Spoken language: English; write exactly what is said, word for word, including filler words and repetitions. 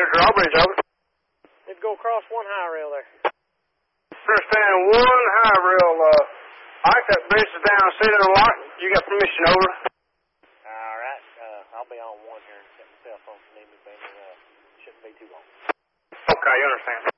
the drawbridge, over. It'd go across one high rail there. Understand, one high rail, uh, I like that bridge is down, sit in a lot. You got permission, over. All right, uh, I'll be on one here and set my cell phone if you need me, baby. Uh, shouldn't be too long. Okay, you understand.